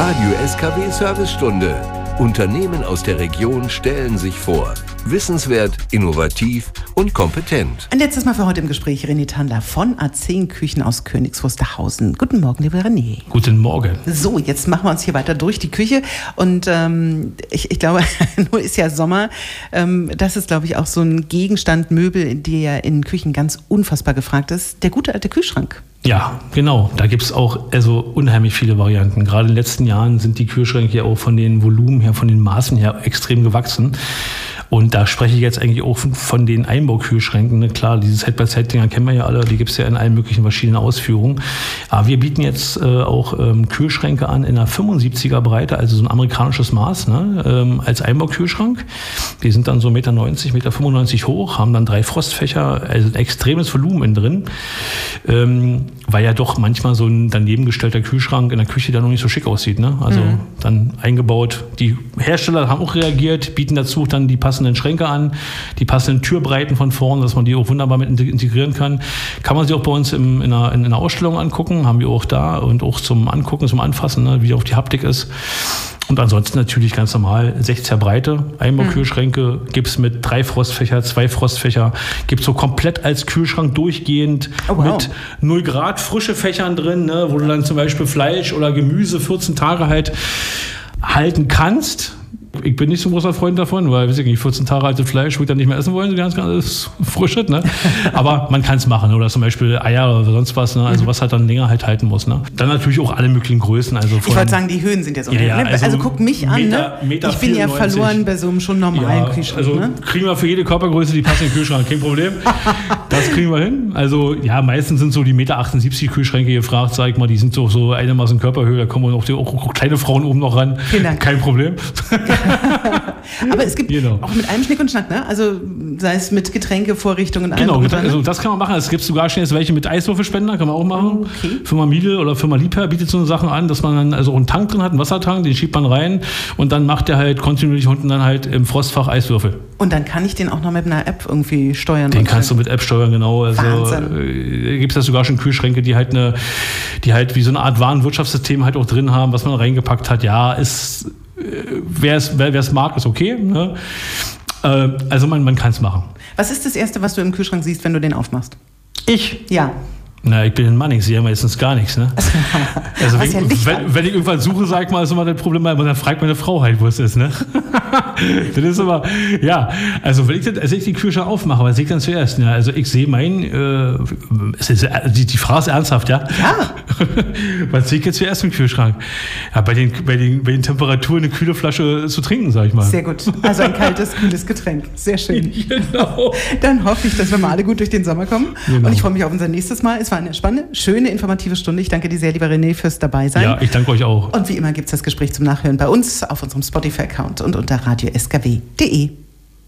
Radio SKW Servicestunde. Unternehmen aus der Region stellen sich vor. Wissenswert, innovativ und kompetent. Ein letztes Mal für heute im Gespräch René Tandler von A10 Küchen aus Königs Wusterhausen. Guten Morgen, lieber René. Guten Morgen. So, jetzt machen wir uns hier weiter durch die Küche. Und ich glaube, nur ist ja Sommer. Das ist, glaube ich, auch so ein Gegenstand, Möbel, der in Küchen ganz unfassbar gefragt ist. Der gute alte Kühlschrank. Ja, genau. Da gibt es auch unheimlich viele Varianten. Gerade in den letzten Jahren sind die Kühlschränke ja auch von den Volumen her, von den Maßen her extrem gewachsen. Und da spreche ich jetzt eigentlich auch von den Einbaukühlschränken. Klar, diese Side-by-Side-Dinger kennen wir ja alle, die gibt es ja in allen möglichen verschiedenen Ausführungen. Aber wir bieten jetzt auch Kühlschränke an in einer 75er Breite, also so ein amerikanisches Maß, ne, als Einbaukühlschrank. Die sind dann so 1,90 Meter, 1,95 Meter hoch, haben dann 3 Frostfächer, also ein extremes Volumen drin. Weil ja doch manchmal so ein daneben gestellter Kühlschrank in der Küche dann noch nicht so schick aussieht. Ne? Also dann eingebaut. Die Hersteller haben auch reagiert, bieten dazu dann die passenden Schränke an, die passenden Türbreiten von vorne, dass man die auch wunderbar mit integrieren kann. Kann man sich auch bei uns in einer Ausstellung angucken, haben wir auch da und auch zum Angucken, zum Anfassen, ne, wie auch die Haptik ist. Und ansonsten natürlich ganz normal 60er Breite. Einbaukühlschränke gibt es mit 3 Frostfächer, 2 Frostfächer. Gibt es so komplett als Kühlschrank durchgehend mit 0 Grad frische Fächern drin, ne, wo du dann zum Beispiel Fleisch oder Gemüse 14 Tage halt halten kannst. Ich bin nicht so ein großer Freund davon, weil, weiß ich nicht, 14 Tage altes Fleisch würde ich dann nicht mehr essen wollen, so ganz frisches, ne? Aber man kann es machen, oder zum Beispiel Eier oder sonst was, ne? Also was halt dann länger halt halten muss, ne? Dann natürlich auch alle möglichen Größen, also ich wollte sagen, die Höhen sind ja so. Ja, also guck mich an, ne? Ich bin ja verloren bei so einem schon normalen Kühlschrank, also ne? Kriegen wir für jede Körpergröße die passende Kühlschrank, kein Problem. Das kriegen wir hin. Also ja, meistens sind so die 1,78 Meter Kühlschränke gefragt, sag ich mal, die sind so einigermaßen Körperhöhe, da kommen auch kleine Frauen oben noch ran. Vielen Dank. Kein Problem. Aber es gibt auch mit allem Schnick und Schnack, ne? Also sei es mit Getränkevorrichtung und allem. Genau, also das kann man machen. Es gibt sogar schon jetzt welche mit Eiswürfelspender, kann man auch machen. Okay. Firma Miele oder Firma Liebherr bietet so eine Sachen an, dass man dann also auch einen Tank drin hat, einen Wassertank, den schiebt man rein und dann macht der halt kontinuierlich unten dann halt im Frostfach Eiswürfel. Und dann kann ich den auch noch mit einer App irgendwie steuern. Den kannst du mit App steuern, genau. Also gibt es ja sogar schon Kühlschränke, die halt wie so eine Art Warenwirtschaftssystem halt auch drin haben, was man reingepackt hat. Ja, wer es mag, ist okay. Ne? Also man kann es machen. Was ist das Erste, was du im Kühlschrank siehst, wenn du den aufmachst? Ich? Ja. Na, ich bin ein Mann, ich sehe ja meistens gar nichts, ne? Also wenn ich irgendwas suche, sag ich mal, ist immer das Problem, dann fragt meine Frau halt, wo es ist, ne? Das ist aber, ja, also wenn ich den Kühlschrank aufmache, was sehe ich dann zuerst? Ne? Also ich sehe die Frage ist ernsthaft, ja? Ja. Was sehe ich jetzt zuerst im Kühlschrank? Ja, bei den Temperaturen eine kühle Flasche zu trinken, sag ich mal. Sehr gut. Also ein kaltes, kühles Getränk. Sehr schön. Genau. Dann hoffe ich, dass wir mal alle gut durch den Sommer kommen. Genau. Und ich freue mich auf unser nächstes Mal. Es war eine spannende, schöne, informative Stunde. Ich danke dir sehr, lieber René, fürs Dabeisein. Ja, ich danke euch auch. Und wie immer gibt es das Gespräch zum Nachhören bei uns auf unserem Spotify-Account und unter radioskw.de.